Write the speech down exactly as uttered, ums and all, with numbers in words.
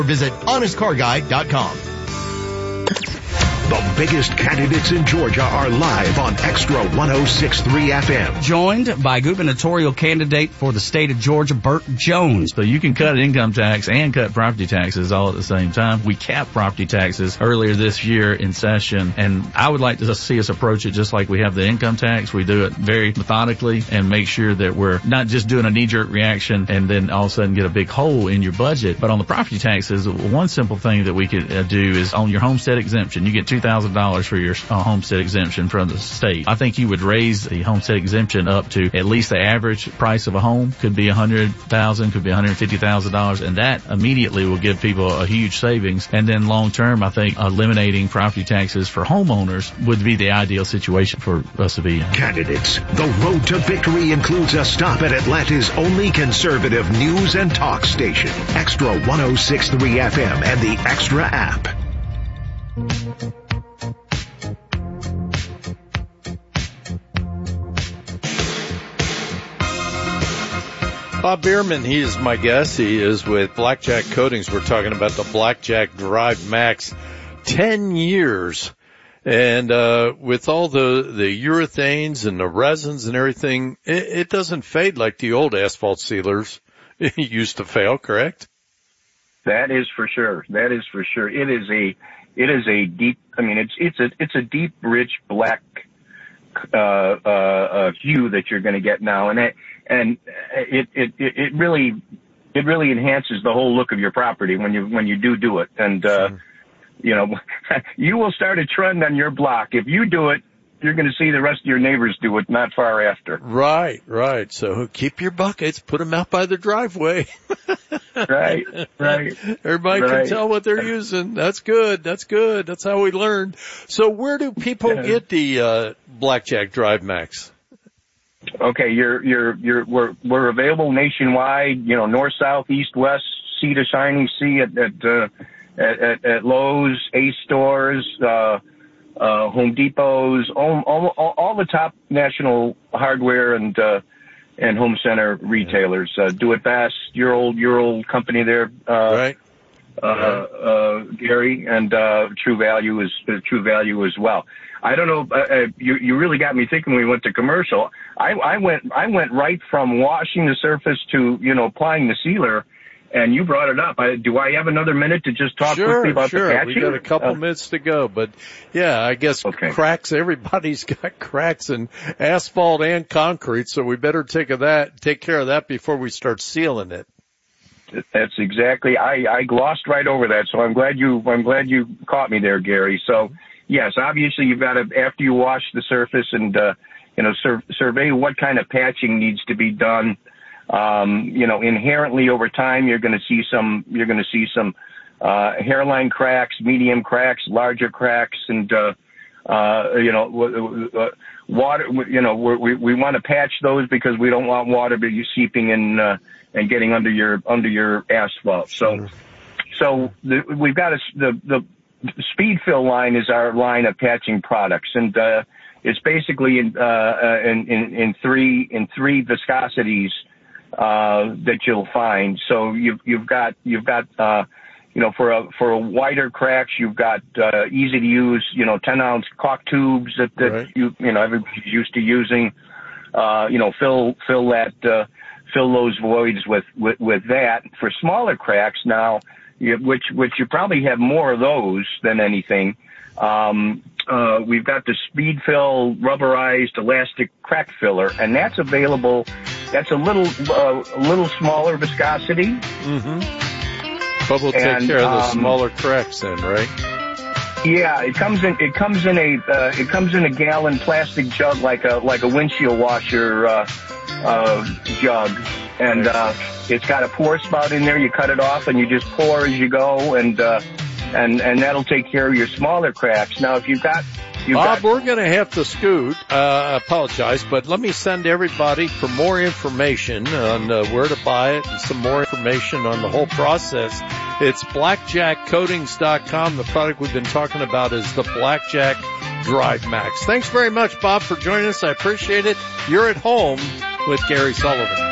or visit honest car guide dot com. The biggest candidates in Georgia are live on Extra one oh six point three F M. Joined by gubernatorial candidate for the state of Georgia, Burt Jones. So you can cut income tax and cut property taxes all at the same time. We capped property taxes earlier this year in session, and I would like to see us approach it just like we have the income tax. We do it very methodically and make sure that we're not just doing a knee-jerk reaction and then all of a sudden get a big hole in your budget. But on the property taxes, one simple thing that we could uh, do is on your homestead exemption, you get two thousand dollars for your uh, homestead exemption from the state. I think you would raise the homestead exemption up to at least the average price of a home. Could be one hundred thousand dollars, could be one hundred fifty thousand dollars, and that immediately will give people a huge savings. And then long term, I think eliminating property taxes for homeowners would be the ideal situation for us to be in. Candidates, the road to victory includes a stop at Atlanta's only conservative news and talk station, Extra one oh six point three F M and the Extra app. Bob Bierman, he is my guest. He is with Blackjack Coatings. We're talking about the Blackjack Drive Max. Ten years. And, uh, with all the, the urethanes and the resins and everything, it, it doesn't fade like the old asphalt sealers used to fail, correct? That is for sure. That is for sure. It is a, it is a deep, I mean, it's, it's a, it's a deep, rich black, uh, uh, uh hue that you're going to get now. And it, and it, it, it really, it really enhances the whole look of your property when you, when you do do it. And, uh, sure. you know, you will start a trend on your block. If you do it, you're going to see the rest of your neighbors do it not far after. Right, right. So keep your buckets, put them out by the driveway. Right, right. Everybody right. can tell what they're using. That's good. That's good. That's how we learn. So where do people yeah. get the uh, Blackjack Drive Max? Okay, you're you're you're we're we're available nationwide. You know, north, south, east, west, sea to shining sea at at uh, at, at, at Lowe's, Ace stores, uh, uh, Home Depots, all, all all the top national hardware and uh, and home center retailers. Uh, Do It Best, your old your old company there, uh, right? Uh, uh, Gary, and uh, True Value is uh, True Value as well. I don't know. Uh, you you really got me thinking when we went to commercial. I, I went I went right from washing the surface to you know applying the sealer, and you brought it up. I, do I have another minute to just talk sure, quickly about sure. the patching? We got a couple uh, minutes to go, but yeah, I guess okay. cracks. Everybody's got cracks in asphalt and concrete, so we better take of that take care of that before we start sealing it. That's exactly. I I glossed right over that, so I'm glad you I'm glad you caught me there, Gary. So. Yes, obviously you've got to, after you wash the surface and, uh, you know, sur- survey what kind of patching needs to be done. Um, you know, inherently over time, you're going to see some, you're going to see some, uh, hairline cracks, medium cracks, larger cracks, and, uh, uh, you know, w- w- water, you know, we, we want to patch those because we don't want water to be seeping in, uh, and getting under your, under your asphalt. So, so the, we've got a, the, the, Speed Fill line is our line of patching products, and uh, it's basically in, uh, in in in three in three viscosities uh, that you'll find. So you've you've got you've got uh, you know for a for a wider cracks, you've got uh, easy to use you know ten ounce caulk tubes that, that right. you you know everybody's used to using. Uh, you know fill fill that uh, fill those voids with, with with that. For smaller cracks now. Which, which you probably have more of those than anything. Um, uh, we've got the Speed Fill rubberized elastic crack filler, and that's available. That's a little, uh, a little smaller viscosity. Mm-hmm. But we'll take and, care of the um, smaller cracks then, right? Yeah, it comes in, it comes in a, uh, it comes in a gallon plastic jug like a, like a windshield washer, uh, uh, jug. And, uh, it's got a pour spout in there. You cut it off and you just pour as you go. And, uh, and, and that'll take care of your smaller cracks. Now, if you've got, you've Bob, got, we're going to have to scoot. Uh, I apologize, but let me send everybody for more information on uh, where to buy it and some more information on the whole process. It's blackjack coatings dot com. The product we've been talking about is the Blackjack Drive Max. Thanks very much, Bob, for joining us. I appreciate it. You're at home with Gary Sullivan.